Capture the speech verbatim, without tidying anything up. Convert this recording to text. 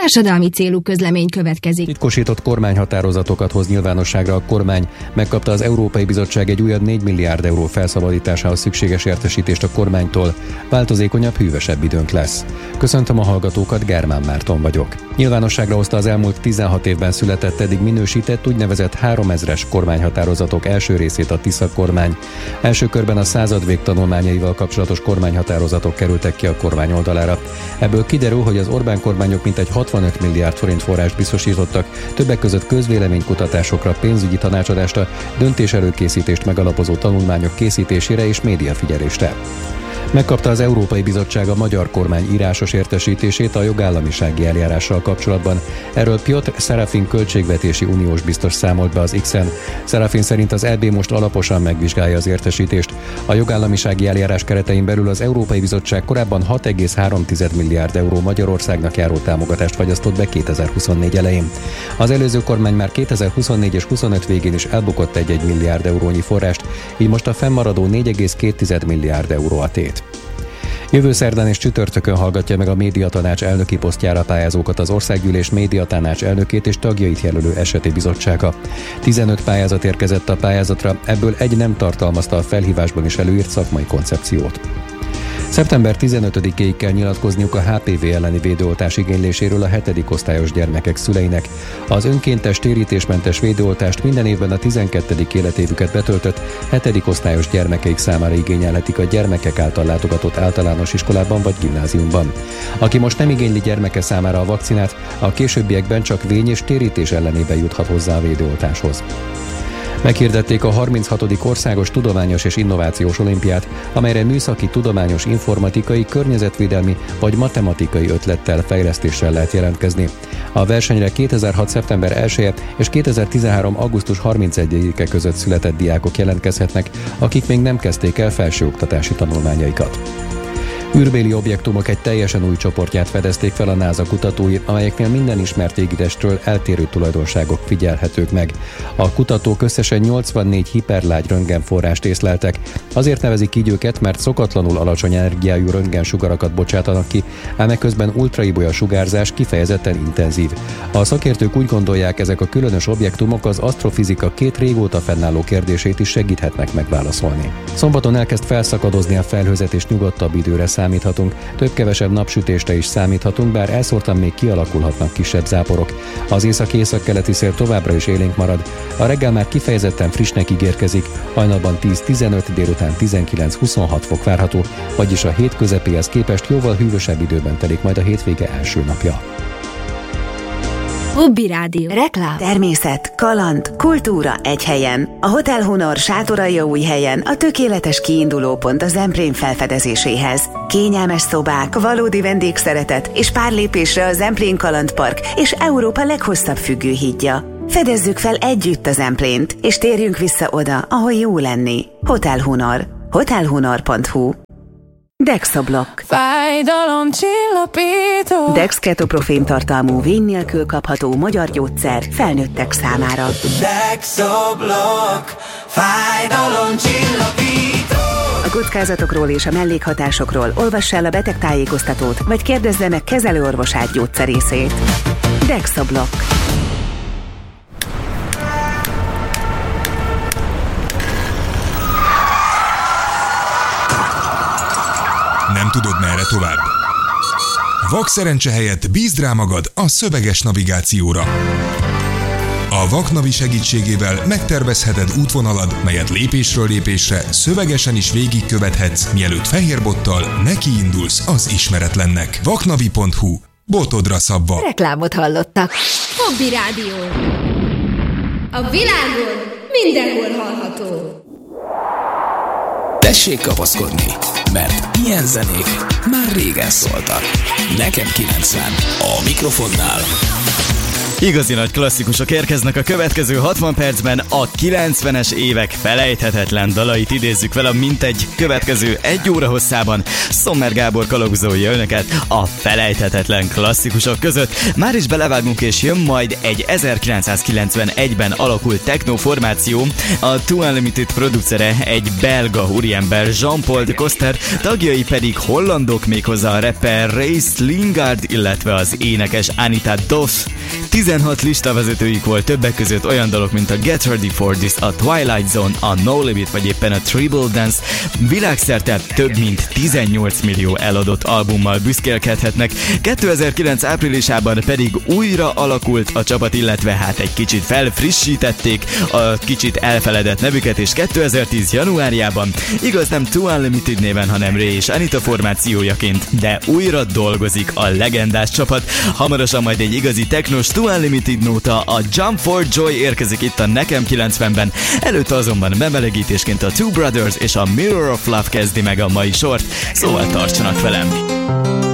Társadalmi célú közlemény következik. Titkosított kormányhatározatokat hoz nyilvánosságra a kormány. Megkapta az Európai Bizottság egy újabb négy milliárd euró felszabadításához szükséges értesítést a kormánytól. Változékonyabb, hűvösebb időnk lesz. Köszöntöm a hallgatókat, Germán Márton vagyok. Nyilvánosságra hozta az elmúlt tizenhat évben született, eddig minősített úgynevezett háromezres kormányhatározatok első részét a Tisza kormány. Első körben a századvég tanulmányaival kapcsolatos kormányhatározatok kerültek ki a kormány oldalára. Ebből kiderül, hogy az Orbán kormányok mintegy hatvanöt milliárd forint forrást biztosítottak, többek között közvéleménykutatásokra, pénzügyi tanácsadásra, döntés előkészítést megalapozó tanulmányok készítésére és médiafigyelésre. Megkapta az Európai Bizottság a magyar kormány írásos értesítését a jogállamisági eljárással kapcsolatban. Erről Piotr Serafin költségvetési uniós biztos számolt be az X-en. Serafin szerint az é bé most alaposan megvizsgálja az értesítést. A jogállamisági eljárás keretein belül az Európai Bizottság korábban hat egész három milliárd euró Magyarországnak járó támogatást fagyasztott be kétezer-huszonnégy elején. Az előző kormány már kétezer-huszonnégy és huszonöt végén is elbukott egy-egy milliárd eurónyi forrást, így most a fennmaradó négy egész két milliárd euró a tét. Jövő szerdán és csütörtökön hallgatja meg a Médiatanács elnöki posztjára pályázókat az Országgyűlés Médiatanács elnökét és tagjait jelölő eseti bizottsága. tizenöt pályázat érkezett a pályázatra, ebből egy nem tartalmazta a felhívásban is előírt szakmai koncepciót. szeptember tizenötödikéig kell nyilatkozniuk a há pé vé elleni védőoltás igényléséről a hetedik osztályos gyermekek szüleinek. Az önkéntes térítésmentes védőoltást minden évben a tizenkettedik életévüket betöltött hetedik osztályos gyermekeik számára igényelhetik a gyermekek által látogatott általános iskolában vagy gimnáziumban. Aki most nem igényli gyermeke számára a vakcinát, a későbbiekben csak vény és térítés ellenében juthat hozzá a védőoltáshoz. Meghirdették a harminchatodik Országos Tudományos és Innovációs Olimpiát, amelyre műszaki, tudományos, informatikai, környezetvédelmi vagy matematikai ötlettel, fejlesztéssel lehet jelentkezni. A versenyre kétezer-hat. szeptember elseje és kétezer-tizenhárom. augusztus harmincegyedike között született diákok jelentkezhetnek, akik még nem kezdték el felsőoktatási tanulmányaikat. Űrbéli objektumok egy teljesen új csoportját fedezték fel a NASA kutatói, amelyeknél minden ismert égitestről eltérő tulajdonságok figyelhetők meg. A kutatók összesen nyolcvannégy hiperlágy röntgenforrást észleltek. Azért nevezik így őket, mert szokatlanul alacsony energiájú röntgensugarakat bocsátanak ki, ám eközben ultraibolya sugárzás kifejezetten intenzív. A szakértők úgy gondolják, ezek a különös objektumok az asztrofizika két régóta fennálló kérdését is segíthetnek megválaszolni. Szombaton elkezd felszakadozni a felhőzet és nyugodtabb időre számíthatunk, több-kevesebb napsütésre is számíthatunk, bár elszórtan még kialakulhatnak kisebb záporok. Az észak-északkeleti szél továbbra is élénk marad. A reggel már kifejezetten frissnek ígérkezik, hajnalban tíz-tizenöt, délután tizenkilenc-huszonhat fok várható, vagyis a hét közepéhez képest jóval hűvösebb időben telik majd a hétvége első napja. Hobby Rádió. Reklám. Természet, kaland, kultúra egy helyen. A Hotel Honor Sátoraljaújhelyen a tökéletes kiindulópont a Zemplén felfedezéséhez. Kényelmes szobák, valódi vendégszeretet és pár lépésre a Zemplén Kalandpark és Európa leghosszabb függőhídja. Fedezzük fel együtt a Zemplént, és térjünk vissza oda, ahol jó lenni. Hotel Honor. hotel honor pont hu. Dexablock. Fájdalomcsillapító. Dex ketoprofén tartalmú vény nélkül kapható magyar gyógyszer felnőttek számára. Dexablock. Fájdalomcsillapító. A kockázatokról és a mellékhatásokról olvass el a betegtájékoztatót, vagy kérdezze meg kezelőorvosát gyógyszerészét. Dexablock. Nem tudod, merre tovább? Vakszerencse helyett bízd rá magad a szöveges navigációra. A Vaknavi segítségével megtervezheted útvonalad, melyet lépésről lépésre szövegesen is végigkövethetsz, mielőtt fehérbottal nekiindulsz az ismeretlennek. vaknavi pont hu. Botodra szabva. Reklámot hallottak. Hobby Rádió. A világon mindenhol hallható. Tessék kapaszkodni, mert ilyen zenék már régen szóltak. Nekem kilencven, a mikrofonnál Igazi nagy klasszikusok érkeznek a következő hatvan percben, a kilencvenes évek felejthetetlen dalait idézzük vele mintegy következő egy óra hosszában. Szommer Gábor kalauzolja önöket a felejthetetlen klasszikusok között. Már is belevágunk, és jön majd egy ezerkilencszázkilencvenegyben alakult technoformáció. A Too Unlimited producere egy belga úriember, Jean-Paul de Coster, tagjai pedig hollandok, méghozzá a rapper Ray Slingard, illetve az énekes Anita Doss. tizenhat listavezetőik volt, többek között olyan dalok, mint a Get Ready For This, a Twilight Zone, a No Limit vagy éppen a Tribal Dance. Világszerte több mint tizennyolc millió eladott albummal büszkélkedhetnek. kétezer-kilenc áprilisában pedig újra alakult a csapat, illetve hát egy kicsit felfrissítették a kicsit elfeledett nevüket, és kétezer-tíz januárjában, igaz nem Too Unlimited néven, hanem Ray és Anita formációjaként, de újra dolgozik a legendás csapat. Hamarosan majd egy igazi technos Too Unlimited nóta, a Jump for Joy érkezik itt a Nekem kilencvenben, előtte azonban bemelegítésként a Two Brothers és a Mirror of Love kezdi meg a mai sort, szóval tartsanak velem!